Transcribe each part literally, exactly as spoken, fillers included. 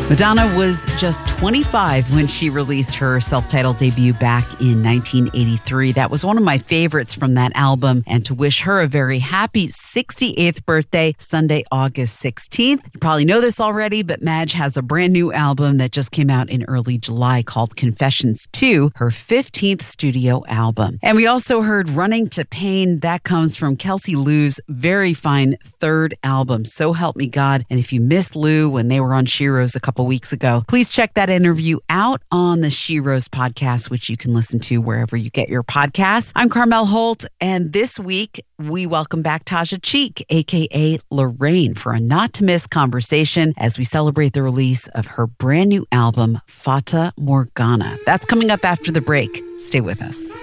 Madonna was just twenty-five when she released her self-titled debut back in nineteen eighty-three. That was one of my favorites from that album. And to wish her a very happy sixty-eighth birthday, Sunday, August sixteenth. You probably know this already, but Madge has a brand new album that just came out in early July called Confessions two, her fifteenth studio album. And we also heard Running to Pain. That comes from Kelsey Lou's very fine third album, So Help Me God. And if you missed Lou when they were on Sheroes a couple weeks ago, please check that interview out on the Sheroes podcast, which you can listen to wherever you get your podcasts. I'm Carmel Holt, and this week we welcome back Tasha Cheek, aka Lorraine, for a not-to-miss conversation as we celebrate the release of her brand new album, Fata Morgana. That's coming up after the break. Stay with us.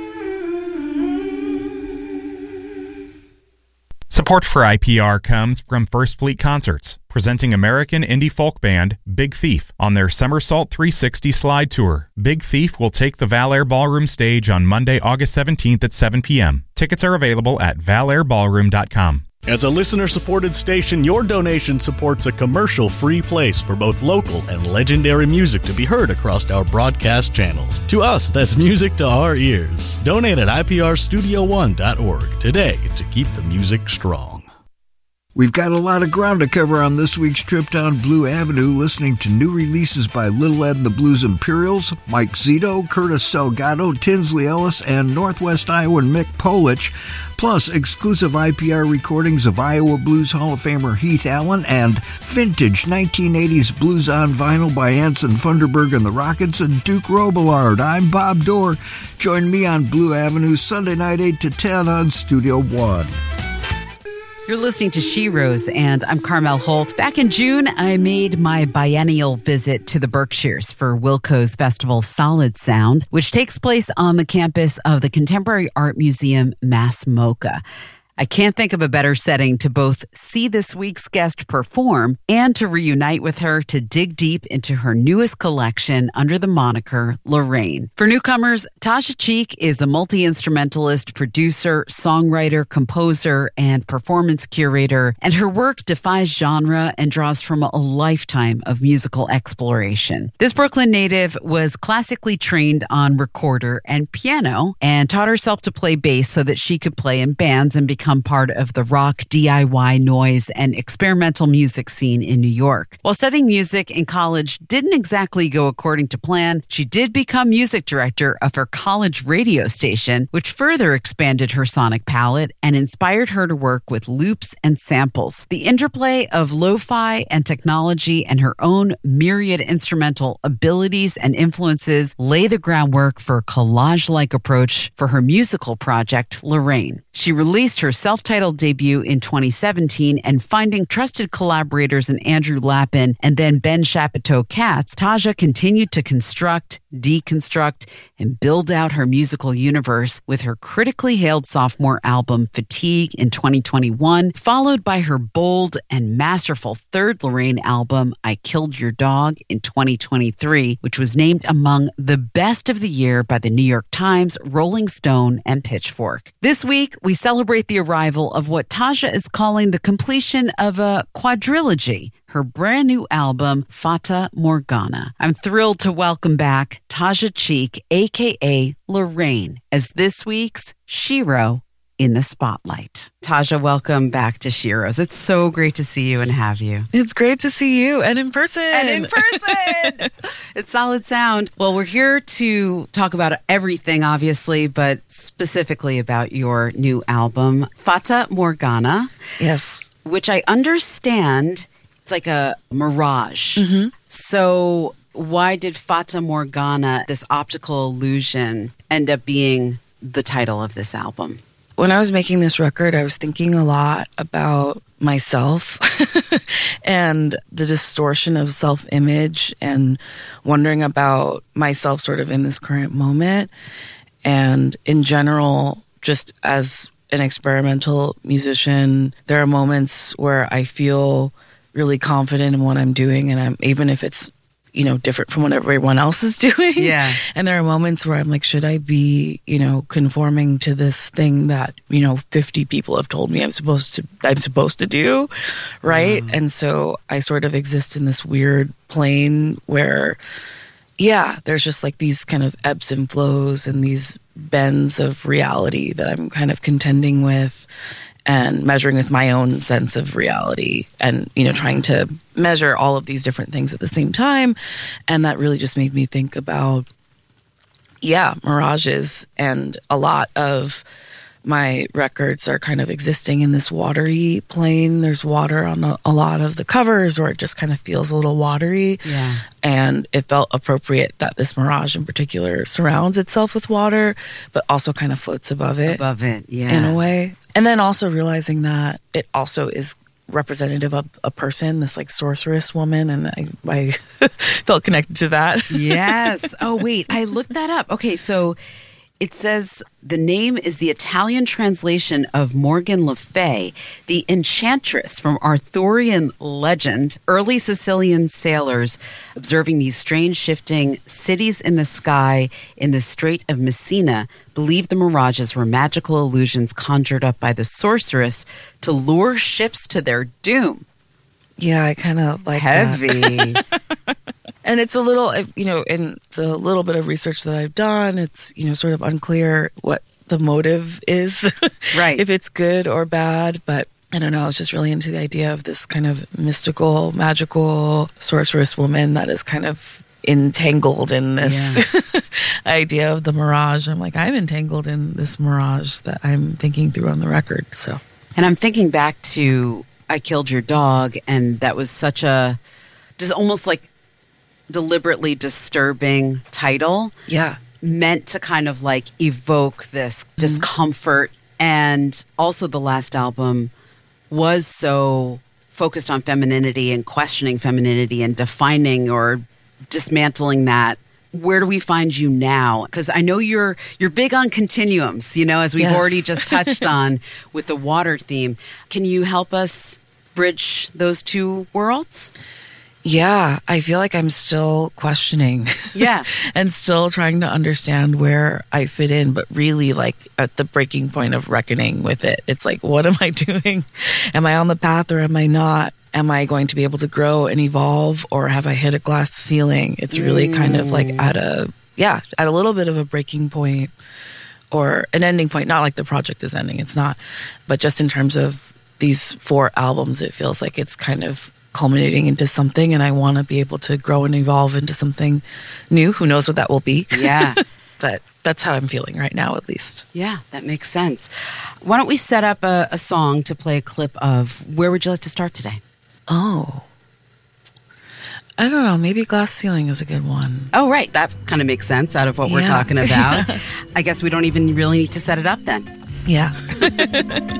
Support for I P R comes from First Fleet Concerts, presenting American indie folk band Big Thief on their Somersault three sixty Slide Tour. Big Thief will take the Valair Ballroom stage on Monday, August seventeenth at seven p.m. Tickets are available at valair ballroom dot com. As a listener-supported station, your donation supports a commercial-free place for both local and legendary music to be heard across our broadcast channels. To us, that's music to our ears. Donate at I P R studio one dot org today to keep the music strong. We've got a lot of ground to cover on this week's trip down Blue Avenue, listening to new releases by Little Ed and the Blues Imperials, Mike Zito, Curtis Salgado, Tinsley Ellis, and Northwest Iowan Mick Polich, plus exclusive I P R recordings of Iowa Blues Hall of Famer Heath Allen and vintage nineteen eighties blues on vinyl by Anson Funderburg and the Rockets and Duke Robillard. I'm Bob Dorr. Join me on Blue Avenue Sunday night eight to ten on Studio One. You're listening to Sheroes, and I'm Carmel Holt. Back in June, I made my biennial visit to the Berkshires for Wilco's festival Solid Sound, which takes place on the campus of the Contemporary Art Museum, Mass MoCA. I can't think of a better setting to both see this week's guest perform and to reunite with her to dig deep into her newest collection under the moniker Lorraine. For newcomers, Tasha Cheek is a multi-instrumentalist, producer, songwriter, composer, and performance curator, and her work defies genre and draws from a lifetime of musical exploration. This Brooklyn native was classically trained on recorder and piano and taught herself to play bass so that she could play in bands and become part of the rock, D I Y, noise, and experimental music scene in New York. While studying music in college didn't exactly go according to plan, she did become music director of her college radio station, which further expanded her sonic palette and inspired her to work with loops and samples. The interplay of lo-fi and technology and her own myriad instrumental abilities and influences lay the groundwork for a collage-like approach for her musical project, Lorraine. She released her self-titled debut in twenty seventeen, and finding trusted collaborators in Andrew Lappin and then Ben Chapoteau-Katz, Tasha continued to construct, deconstruct, and build out her musical universe with her critically hailed sophomore album Fatigue in twenty twenty-one, followed by her bold and masterful third Lorraine album, I Killed Your Dog, in twenty twenty-three, which was named among the best of the year by the New York Times, Rolling Stone, and Pitchfork. This week, we celebrate the arrival of what Tasha is calling the completion of a quadrilogy, her brand new album, Fata Morgana. I'm thrilled to welcome back Tasha Cheek, a k a. Lorraine, as this week's Shero in the Spotlight. Tasha, welcome back to Sheroes. It's so great to see you and have you. It's great to see you, and in person. And in person! It's Solid Sound. Well, we're here to talk about everything, obviously, but specifically about your new album, Fata Morgana. Yes. Which I understand, it's like a mirage. Mm-hmm. So why did Fata Morgana, this optical illusion, end up being the title of this album? When I was making this record, I was thinking a lot about myself and the distortion of self-image and wondering about myself sort of in this current moment. And in general, just as an experimental musician, there are moments where I feel really confident in what I'm doing. And I'm, even if it's you know, different from what everyone else is doing. Yeah. And there are moments where I'm like, should I be, you know, conforming to this thing that, you know, fifty people have told me I'm supposed to, I'm supposed to do. Right. Mm. And so I sort of exist in this weird plane where, yeah, there's just like these kind of ebbs and flows and these bends of reality that I'm kind of contending with and measuring with my own sense of reality and, you know, trying to measure all of these different things at the same time. And that really just made me think about, yeah, mirages. And a lot of my records are kind of existing in this watery plane. There's water on a, a lot of the covers, or it just kind of feels a little watery. Yeah. And it felt appropriate that this mirage in particular surrounds itself with water, but also kind of floats above it. Above it, yeah. In a way. And then also realizing that it also is representative of a person, this like sorceress woman, and I, I felt connected to that. Yes. Oh, wait, I looked that up. Okay, so it says the name is the Italian translation of Morgan Le Fay, the enchantress from Arthurian legend. Early Sicilian sailors observing these strange shifting cities in the sky in the Strait of Messina believed the mirages were magical illusions conjured up by the sorceress to lure ships to their doom. Yeah, I kind of like heavy. That. And it's a little, you know, in the little bit of research that I've done, it's, you know, sort of unclear what the motive is, right? If it's good or bad. But I don't know, I was just really into the idea of this kind of mystical, magical sorceress woman that is kind of entangled in this yeah. idea of the mirage. I'm like, I'm entangled in this mirage that I'm thinking through on the record. So, and I'm thinking back to I Killed Your Dog, and that was such a, just almost like deliberately disturbing title. Yeah. Meant to kind of like evoke this mm-hmm. discomfort. And also the last album was so focused on femininity and questioning femininity and defining or dismantling that. Where do we find you now? Because I know you're you're big on continuums, you know, as we've yes. already just touched on with the water theme. Can you help us bridge those two worlds? Yeah, I feel like I'm still questioning. Yeah. And still trying to understand where I fit in, but really like at the breaking point of reckoning with it. It's like, what am I doing? Am I on the path or am I not? Am I going to be able to grow and evolve, or have I hit a glass ceiling? It's really mm. kind of like at a, yeah, at a little bit of a breaking point or an ending point. Not like the project is ending, it's not. But just in terms of these four albums, it feels like it's kind of culminating into something, and I want to be able to grow and evolve into something new. Who knows what that will be? Yeah. But that's how I'm feeling right now, at least. Yeah, that makes sense. Why don't we set up a, a song to play a clip of? Where would you like to start today? Oh, I don't know. Maybe Glass Ceiling is a good one. Oh, right. That kind of makes sense out of what yeah. we're talking about. I guess we don't even really need to set it up then. Yeah.